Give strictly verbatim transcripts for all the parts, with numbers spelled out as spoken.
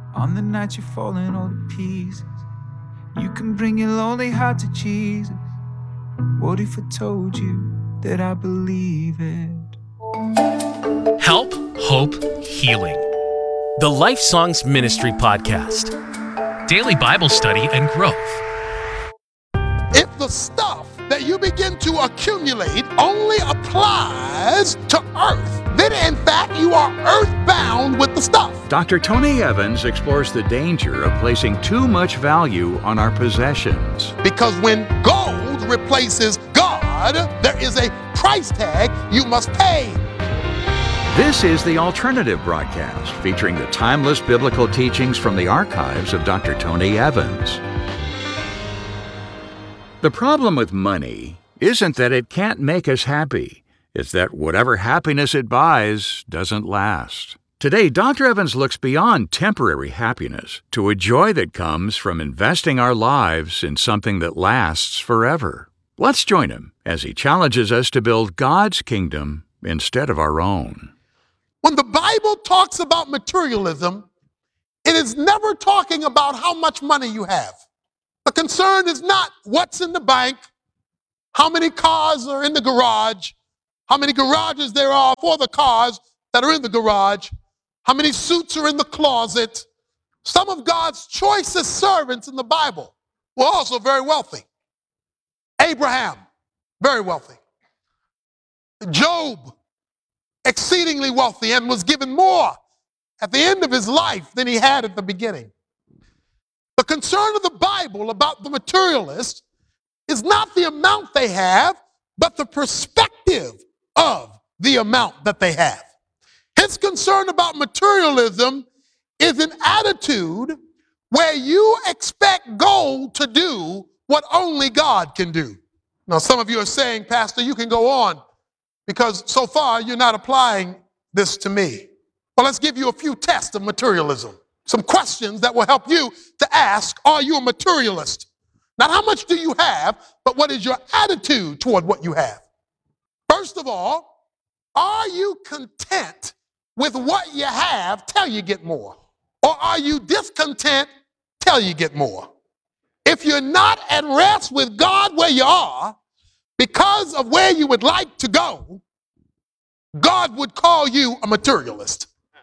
On the night you're falling all to pieces, you can bring your lonely heart to Jesus. What if I told you that I believe it? Help, Hope, Healing. The Life Songs Ministry Podcast. Daily Bible study and growth. If the stuff that you begin to accumulate only applies to earth, then in fact you are earthbound with the stuff. Doctor Tony Evans explores the danger of placing too much value on our possessions. Because when gold replaces God, there is a price tag you must pay. This is the Alternative Broadcast, featuring the timeless biblical teachings from the archives of Doctor Tony Evans. The problem with money isn't that it can't make us happy. It's that whatever happiness it buys doesn't last. Today, Doctor Evans looks beyond temporary happiness to a joy that comes from investing our lives in something that lasts forever. Let's join him as he challenges us to build God's kingdom instead of our own. When the Bible talks about materialism, it is never talking about how much money you have. The concern is not what's in the bank, how many cars are in the garage, how many garages there are for the cars that are in the garage, how many suits are in the closet. Some of God's choicest servants in the Bible were also very wealthy. Abraham, very wealthy. Job, exceedingly wealthy, and was given more at the end of his life than he had at the beginning. The concern of the Bible about the materialist is not the amount they have, but the perspective of the amount that they have. His concern about materialism is an attitude where you expect gold to do what only God can do. Now, some of you are saying, Pastor, you can go on because so far you're not applying this to me. Well, let's give you a few tests of materialism. Some questions that will help you to ask, are you a materialist? Not how much do you have, but what is your attitude toward what you have? First of all, are you content with what you have till you get more? Or are you discontent till you get more? If you're not at rest with God where you are, because of where you would like to go, God would call you a materialist.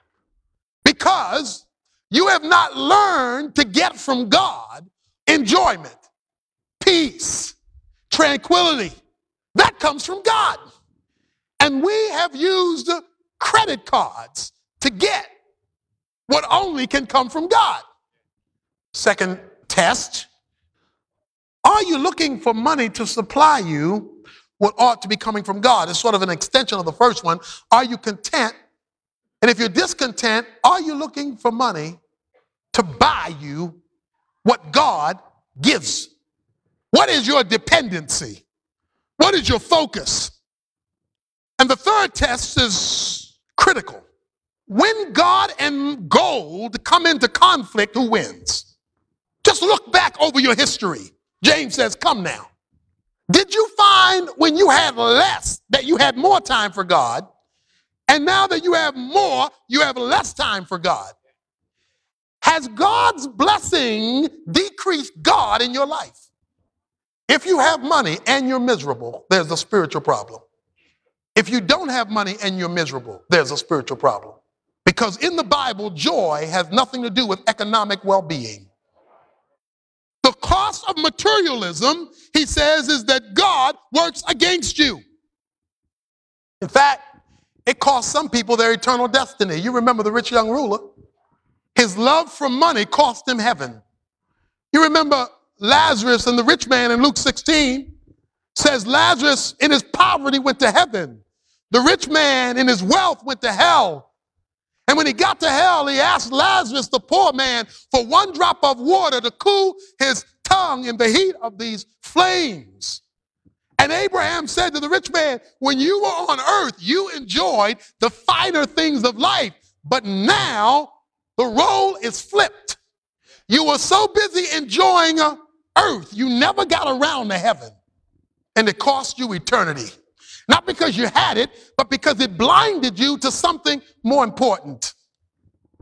Because you have not learned to get from God enjoyment, peace, tranquility. That comes from God. And we have used credit cards to get what only can come from God. Second test, are you looking for money to supply you what ought to be coming from God? It's sort of an extension of the first one. Are you content? And if you're discontent, are you looking for money to buy you what God gives? What is your dependency? What is your focus? And the third test is critical. When God and gold come into conflict, who wins? Just look back over your history. James says, come now. Did you find when you had less that you had more time for God? And now that you have more, you have less time for God. Has God's blessing decreased God in your life? If you have money and you're miserable, there's a spiritual problem. If you don't have money and you're miserable, there's a spiritual problem. Because in the Bible, joy has nothing to do with economic well-being. The cost of materialism, he says, is that God works against you. In fact, it cost some people their eternal destiny. You remember the rich young ruler? His love for money cost him heaven. You remember Lazarus and the rich man in Luke sixteen says Lazarus in his poverty went to heaven. The rich man in his wealth went to hell. And when he got to hell, he asked Lazarus, the poor man, for one drop of water to cool his tongue in the heat of these flames. And Abraham said to the rich man, when you were on earth, you enjoyed the finer things of life. But now the role is flipped. You were so busy enjoying earth, you never got around to heaven. And it cost you eternity. Not because you had it, but because it blinded you to something more important.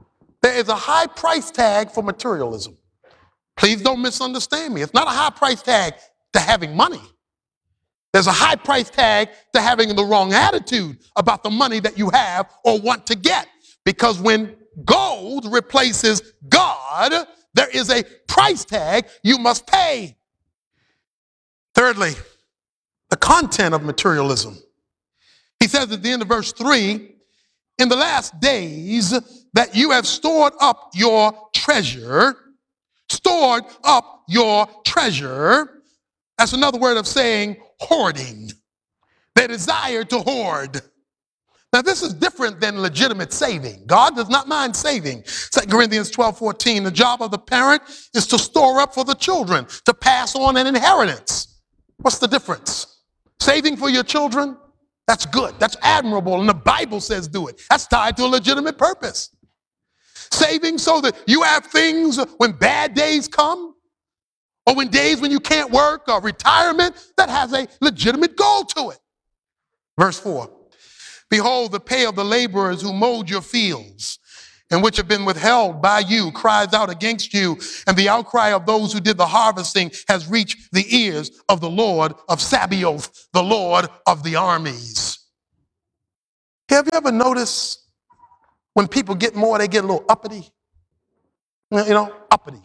There is a high price tag for materialism. Please don't misunderstand me. It's not a high price tag to having money. There's a high price tag to having the wrong attitude about the money that you have or want to get. Because when gold replaces God, there is a price tag you must pay. Thirdly, the content of materialism. He says at the end of verse three, in the last days that you have stored up your treasure, stored up your treasure. That's another word of saying hoarding. They desire to hoard. Now, this is different than legitimate saving. God does not mind saving. Second Corinthians twelve fourteen, the job of the parent is to store up for the children, to pass on an inheritance. What's the difference? Saving for your children, that's good. That's admirable, and the Bible says do it. That's tied to a legitimate purpose. Saving so that you have things when bad days come, or when days when you can't work, or retirement, that has a legitimate goal to it. Verse four, behold, the pay of the laborers who mowed your fields, and which have been withheld by you, cries out against you, and the outcry of those who did the harvesting has reached the ears of the Lord of Sabaoth, the Lord of the armies. Have you ever noticed when people get more, they get a little uppity? You know, uppity.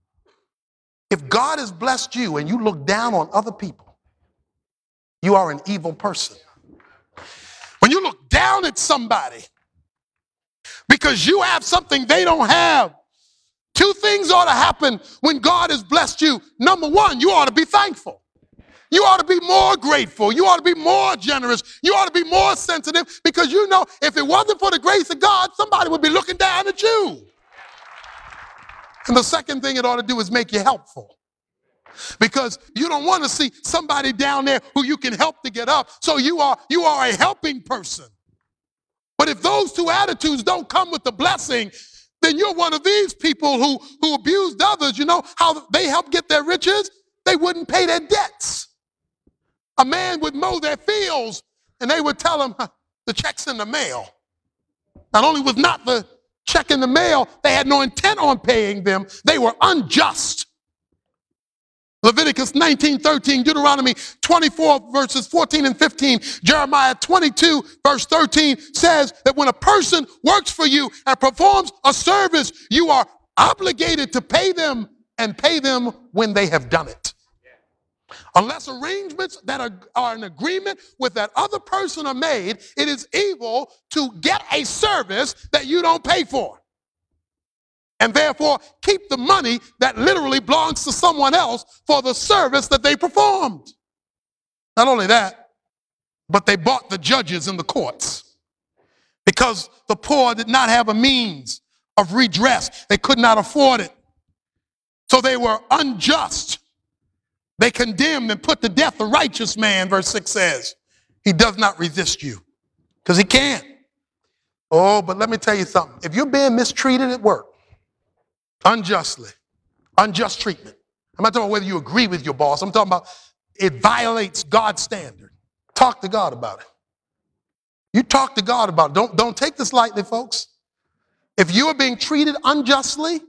If God has blessed you and you look down on other people, you are an evil person. When you look down at somebody because you have something they don't have, two things ought to happen when God has blessed you. Number one, you ought to be thankful. You ought to be more grateful. You ought to be more generous. You ought to be more sensitive, because you know if it wasn't for the grace of God, somebody would be looking down at you. And the second thing it ought to do is make you helpful, because you don't want to see somebody down there who you can help to get up. So you are, you are a helping person. But if those two attitudes don't come with the blessing, then you're one of these people who, who abused others. You know how they help get their riches? They wouldn't pay their debts. A man would mow their fields, and they would tell him, huh, the check's in the mail. Not only was not the check in the mail, they had no intent on paying them. They were unjust. Leviticus nineteen thirteen, Deuteronomy twenty-four, verses fourteen and fifteen, Jeremiah twenty-two, verse thirteen says that when a person works for you and performs a service, you are obligated to pay them, and pay them when they have done it. Unless arrangements that are, are in agreement with that other person are made, it is evil to get a service that you don't pay for. And therefore, keep the money that literally belongs to someone else for the service that they performed. Not only that, but they bought the judges in the courts, because the poor did not have a means of redress. They could not afford it. So they were unjust. They condemned and put to death the righteous man, verse six says. He does not resist you, because he can't. Oh, but let me tell you something. If you're being mistreated at work, unjustly, unjust treatment. I'm not talking about whether you agree with your boss. I'm talking about it violates God's standard. Talk to God about it. You talk to God about it. Don't, don't take this lightly, folks. If you are being treated unjustly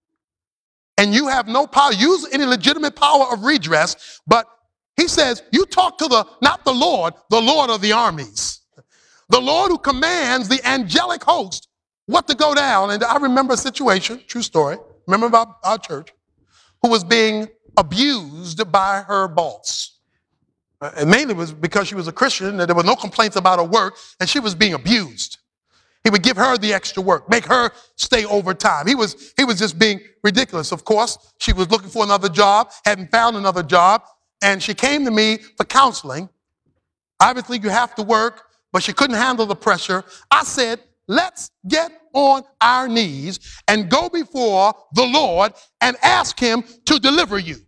and you have no power, use any legitimate power of redress, but he says you talk to the, not the Lord, the Lord of the armies. The Lord who commands the angelic host what to go down. And I remember a situation, true story, remember about our church, who was being abused by her boss. Uh, and mainly it was because she was a Christian, and there were no complaints about her work, and she was being abused. He would give her the extra work, make her stay overtime. He was, he was just being ridiculous. Of course, she was looking for another job, hadn't found another job, and she came to me for counseling. Obviously, you have to work, but she couldn't handle the pressure. I said, let's get on our knees and go before the Lord and ask him to deliver you.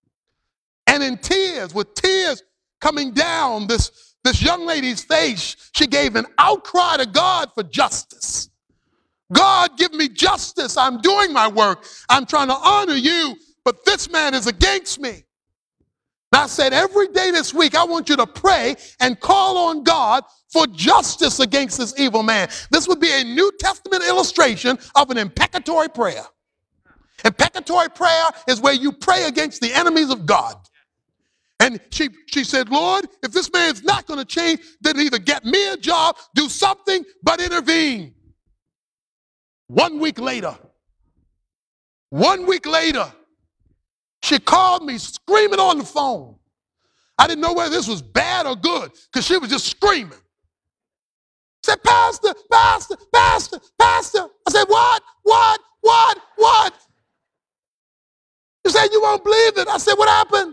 And in tears, with tears coming down this, this young lady's face, she gave an outcry to God for justice. God, give me justice. I'm doing my work. I'm trying to honor you, but this man is against me. And I said, every day this week, I want you to pray and call on God for justice against this evil man. This would be a New Testament illustration of an imprecatory prayer. Imprecatory prayer is where you pray against the enemies of God. And she, she said, Lord, if this man's not going to change, then either get me a job, do something, but intervene. One week later, one week later, she called me screaming on the phone. I didn't know whether this was bad or good because she was just screaming. Said, Pastor, Pastor, Pastor, Pastor. I said, what, what, what, what? She said, you won't believe it. I said, what happened?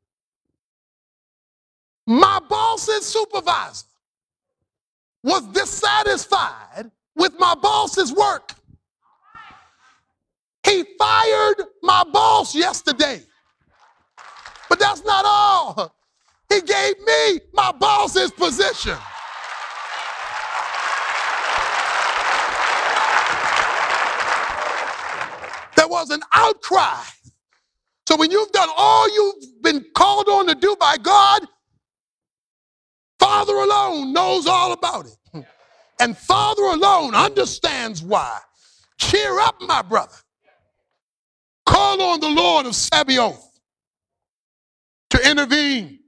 My boss's supervisor was dissatisfied with my boss's work. He fired my boss yesterday. But that's not all. He gave me my boss's position. There was an outcry. So when you've done all you've been called on to do by God, Father alone knows all about it. And Father alone understands why. Cheer up, my brother. Call on the Lord of Sabaoth to intervene.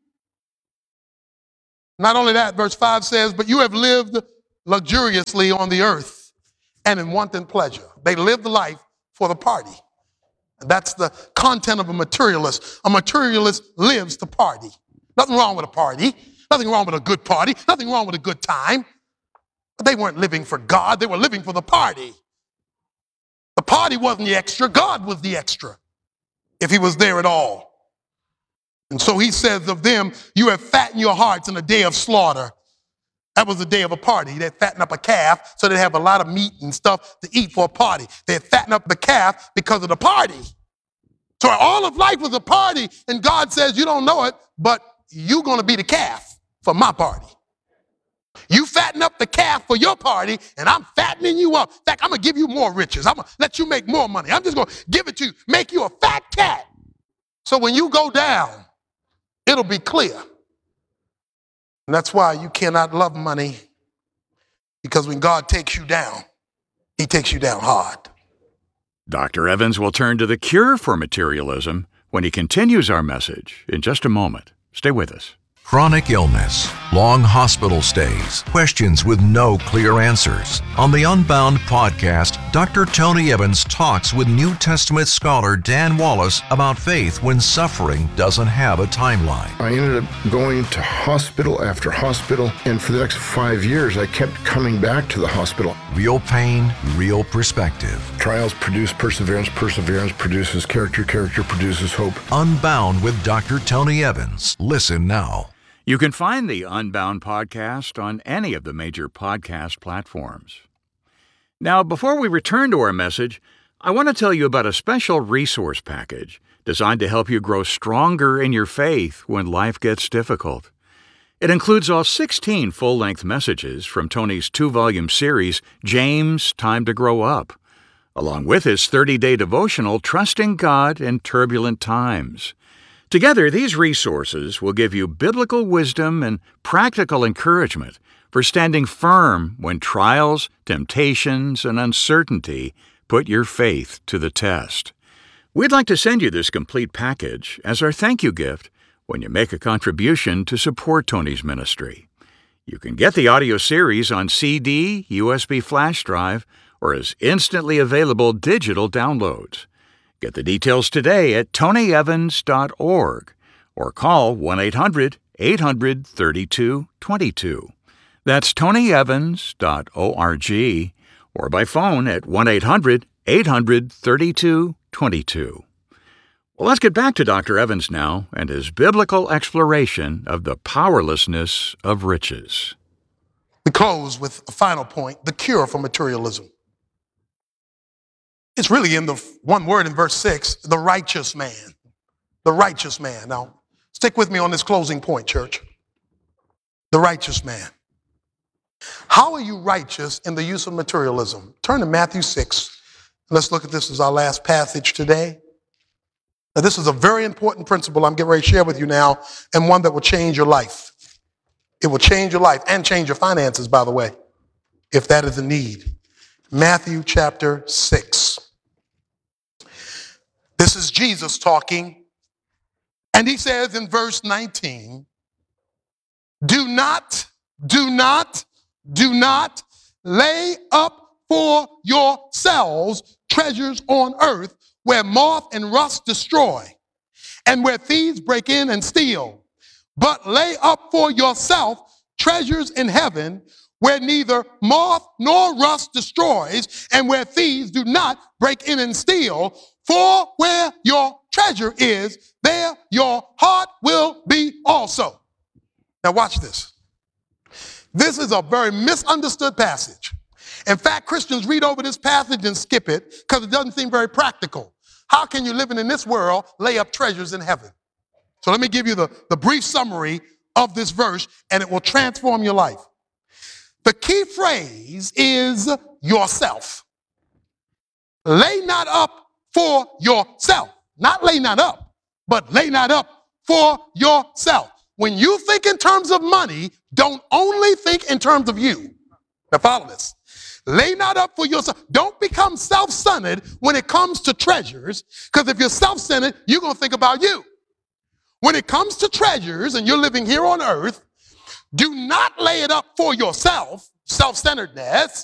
Not only that, verse five says, but you have lived luxuriously on the earth and in wanton pleasure. They lived life for the party. That's the content of a materialist. A materialist lives to party. Nothing wrong with a party. Nothing wrong with a good party. Nothing wrong with a good time. But they weren't living for God. They were living for the party. The party wasn't the extra. God was the extra, if he was there at all. And so he says of them, you have fattened your hearts in a day of slaughter. That was the day of a party. They'd fatten up a calf so they'd have a lot of meat and stuff to eat for a party. They'd fatten up the calf because of the party. So all of life was a party, and God says, you don't know it, but you're going to be the calf for my party. You fatten up the calf for your party, and I'm fattening you up. In fact, I'm going to give you more riches. I'm going to let you make more money. I'm just going to give it to you, make you a fat cat. So when you go down, it'll be clear. And that's why you cannot love money, because when God takes you down, he takes you down hard. Doctor Evans will turn to the cure for materialism when he continues our message in just a moment. Stay with us. Chronic illness, long hospital stays, questions with no clear answers. On the Unbound podcast, Doctor Tony Evans talks with New Testament scholar Dan Wallace about faith when suffering doesn't have a timeline. I ended up going to hospital after hospital, and for the next five years, I kept coming back to the hospital. Real pain, real perspective. Trials produce perseverance, perseverance produces character, character produces hope. Unbound with Doctor Tony Evans. Listen now. You can find the Unbound podcast on any of the major podcast platforms. Now, before we return to our message, I want to tell you about a special resource package designed to help you grow stronger in your faith when life gets difficult. It includes all sixteen full-length messages from Tony's two-volume series, James, Time to Grow Up, along with his thirty-day devotional, Trusting God in Turbulent Times. Together, these resources will give you biblical wisdom and practical encouragement for standing firm when trials, temptations, and uncertainty put your faith to the test. We'd like to send you this complete package as our thank you gift when you make a contribution to support Tony's ministry. You can get the audio series on C D, U S B flash drive, or as instantly available digital downloads. Get the details today at tony evans dot org or call one eight hundred eight hundred thirty-two twenty-two. That's tony evans dot org or by phone at one eight hundred eight hundred thirty-two twenty-two. Well, let's get back to Doctor Evans now and his biblical exploration of the powerlessness of riches. We close with a final point, the cure for materialism. It's really in the one word in verse six, the righteous man. The righteous man. Now, stick with me on this closing point, church. The righteous man. How are you righteous in the use of materialism? Turn to Matthew six. Let's look at this as our last passage today. Now, this is a very important principle I'm getting ready to share with you now, and one that will change your life. It will change your life and change your finances, by the way, if that is a need. Matthew chapter six. This is Jesus talking, and he says in verse nineteen, do not, do not, do not lay up for yourselves treasures on earth where moth and rust destroy and where thieves break in and steal. But lay up for yourself treasures in heaven where neither moth nor rust destroys and where thieves do not break in and steal. For where your treasure is, there your heart will be also. Now watch this. This is a very misunderstood passage. In fact, Christians read over this passage and skip it because it doesn't seem very practical. How can you, living in this world, lay up treasures in heaven? So let me give you the, the brief summary of this verse, and it will transform your life. The key phrase is yourself. Lay not up for yourself. Not lay not up, but lay not up for yourself. When you think in terms of money, don't only think in terms of you. Now follow this. Lay not up for yourself. Don't become self-centered when it comes to treasures, because if you're self-centered, you're going to think about you. When it comes to treasures and you're living here on earth, do not lay it up for yourself, self-centeredness,